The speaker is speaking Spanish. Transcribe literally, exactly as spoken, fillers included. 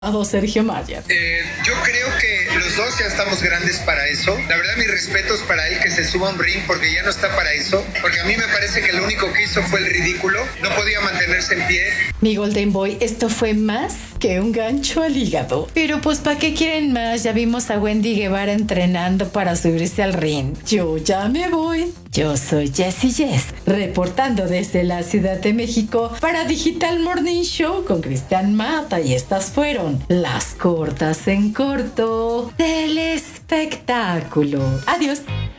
Sergio Mayer. Eh, yo creo que los dos ya estamos grandes para eso. La verdad, mis respetos para él que se suba a un ring porque ya no está para eso. Porque a mí me parece que lo único que hizo fue el ridículo. No podía mantenerse en pie. Mi Golden Boy, esto fue más que un gancho al hígado. Pero pues, ¿para qué quieren más? Ya vimos a Wendy Guevara entrenando para subirse al ring. Yo ya me voy. Yo soy Jessie Jess, reportando desde la Ciudad de México para Digital Morning Show con Cristian Mata. Y estas fueron las cortas en corto del espectáculo. Adiós.